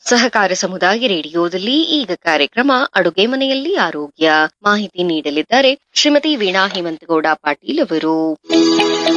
ಸಹಕಾರ ಸಮುದಾಯ ರೇಡಿಯೋದಲ್ಲಿ ಈಗ ಕಾರ್ಯಕ್ರಮ ಅಡುಗೆ ಮನೆಯಲ್ಲಿ ಆರೋಗ್ಯ ಮಾಹಿತಿ ನೀಡಲಿದ್ದಾರೆ ಶ್ರೀಮತಿ ವೀಣಾ ಹೇಮಂತಗೌಡ ಪಾಟೀಲ್ ಅವರು.